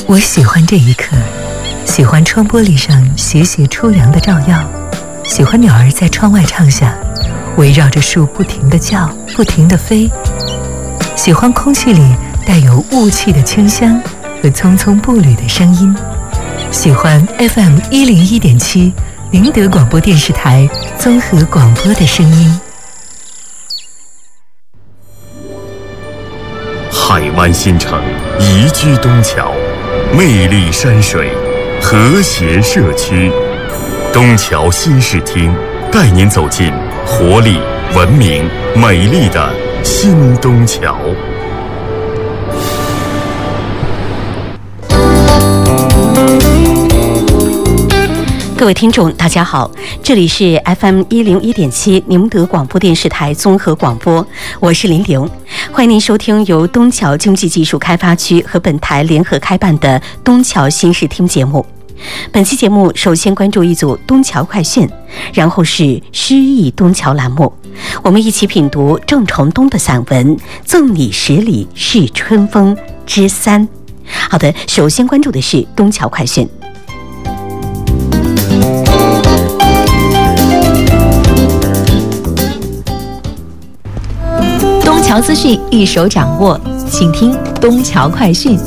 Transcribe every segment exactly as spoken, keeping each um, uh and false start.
我喜欢这一刻，喜欢窗玻璃上斜斜初阳的照耀，喜欢鸟儿在窗外唱响，围绕着树不停地叫，不停地飞，喜欢空气里带有雾气的清香和匆匆步履的声音，喜欢 F M 一零一点七宁德广播电视台综合广播的声音。 海湾新城宜居东桥，魅力山水，和谐社区。东桥新视听带您走进活力、文明、美丽的新东桥。 各位听众大家好，这里是 F M 一零一点七宁德广播电视台综合广播，我是林玲，欢迎您收听由东桥经济技术开发区和本台联合开办的东桥新视听节目。本期节目首先关注一组东桥快讯，然后是诗意东桥栏目，我们一起品读郑成东的散文《赠你十里是春风》之三。好的，首先关注的是东桥快讯。 东桥资讯一手掌握，请听东桥快讯。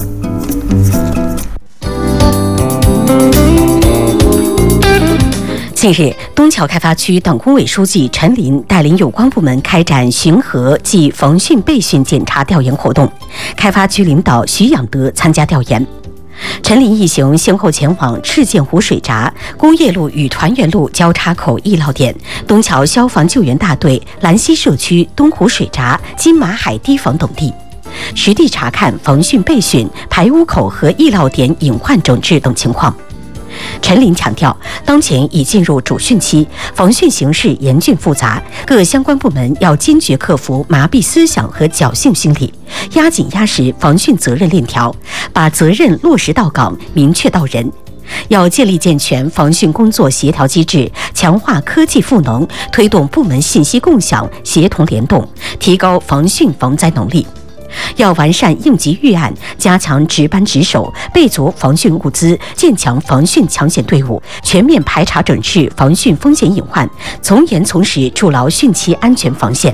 近日，东桥开发区党工委书记陈林带领有关部门开展巡河暨防汛备汛检查调研活动，开发区领导徐养德参加调研。陈林一行先后前往赤涧湖水闸、工业路与团圆路交叉口易涝点、东桥消防救援大队兰溪社区东湖水闸、金马海堤防等地，实地查看防汛备汛、排污口和易涝点隐患整治等情况。陈林强调，当前已进入主汛期，防汛形势严峻复杂，各相关部门要坚决克服麻痹思想和侥幸心理，压紧压实防汛责任链条，把责任落实到岗，明确到人。要建立健全防汛工作协调机制，强化科技赋能，推动部门信息共享、协同联动，提高防汛防灾能力。要完善应急预案，加强值班值守，备足防汛物资，建强防汛抢险队伍，全面排查整治防汛风险隐患，从严从实筑牢汛期安全防线。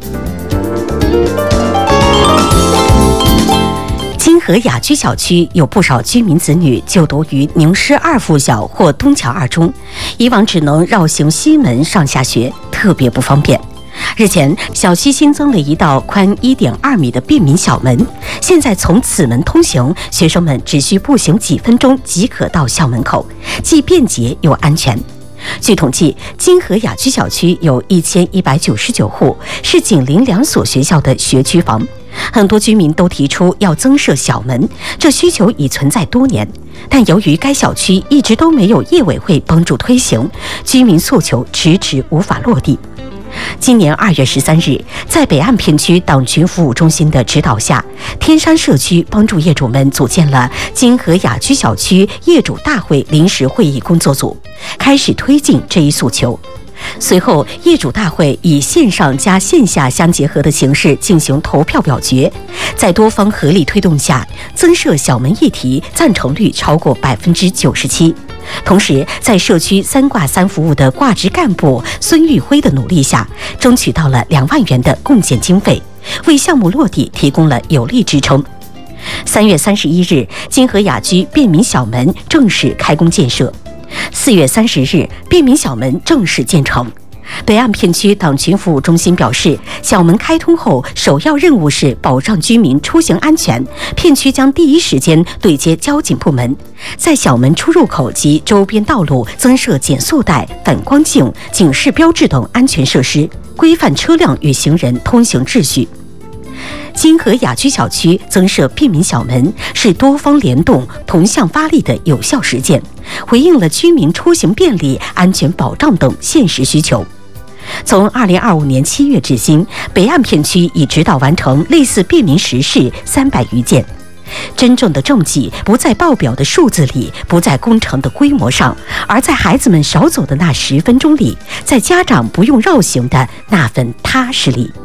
金河雅居小区有不少居民子女就读于宁师二附小或东桥二中，以往只能绕行西门上下学，特别不方便。日前，小区新增了一道宽 一点二米的便民小门，现在从此门通行，学生们只需步行几分钟即可到校门口，既便捷又安全。据统计，金河雅居小区有一千一百九十九户，是紧邻两所学校的学区房。很多居民都提出要增设小门，这需求已存在多年，但由于该小区一直都没有业委会帮助推行，居民诉求迟迟无法落地。今年二月十三日，在北岸片区党群服务中心的指导下，天山社区帮助业主们组建了金河雅居小区业主大会临时会议工作组，开始推进这一诉求。随后，业主大会以线上加线下相结合的形式进行投票表决，在多方合力推动下，增设小门议题赞成率超过百分之九十七。同时，在社区三挂三服务的挂职干部孙玉辉的努力下，争取到了两万元的共建经费，为项目落地提供了有力支撑。三月三十一日，金河雅居便民小门正式开工建设。四月三十日，便民小门正式建成。北岸片区党群服务中心表示，小门开通后，首要任务是保障居民出行安全。片区将第一时间对接交警部门，在小门出入口及周边道路增设减速带、反光镜、警示标志等安全设施，规范车辆与行人通行秩序。金河雅居小区增设便民小门是多方联动、同向发力的有效实践，回应了居民出行便利、安全保障等现实需求。从二零二五年七月至今，北岸片区已指导完成类似便民实事三百余件。真正的政绩不在报表的数字里，不在工程的规模上，而在孩子们少走的那十分钟里，在家长不用绕行的那份踏实里。